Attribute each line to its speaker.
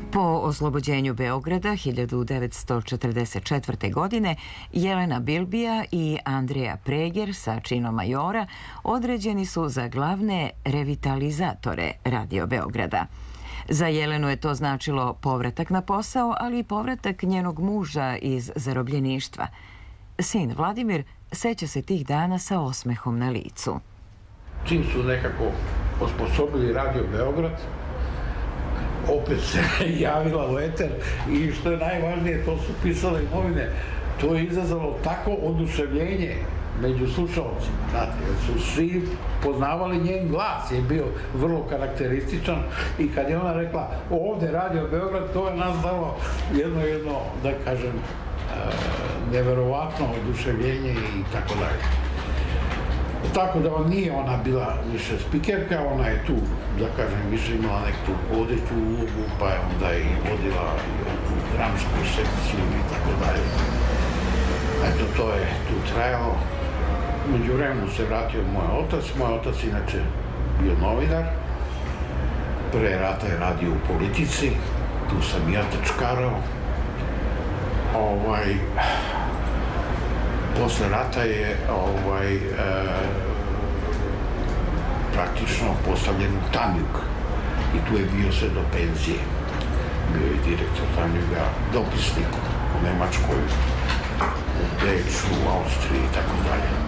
Speaker 1: Po oslobođenju Beograda 1944. godine Jelena Bilbija i Andreja Preger sa činom majora određeni su za glavne revitalizatore Radio Beograda. Za Jelenu je to značilo povratak na posao, ali i povratak njenog muža iz zarobljeništva. Sin Vladimir seća se tih dana sa osmehom na licu.
Speaker 2: Čim su nekako osposobili Radio Beograd, opet se javila u eter i što je najvažnije, to su pisale novine. To je izazvalo tako oduševljenje među slušalcima, znate, su svi poznavali njen glas, je bio vrlo karakterističan i kad je ona rekla ovde Radio Beograd, to je nas dalo jedno, da kažem, neverovatno oduševljenje i tako dalje. Tako da nije ona bila više spikerka, ona je tu, da kažem, više imala neku vodeću ulogu, pa je onda i vodila i dramsku sekciju i tako dalje. Eto, to je tu trajalo. Među vremenu se vratio moj otac inače bio novinar, pre rata je radio u Politici, tu sam i ja tečkarao. Posle rata je praktično postavljen u Tanjug i tu je bio sve do penzije. Bio je direktor Tanjuga, dopisnik u Nemačkoj, u Beču, u Austriji i tako dalje.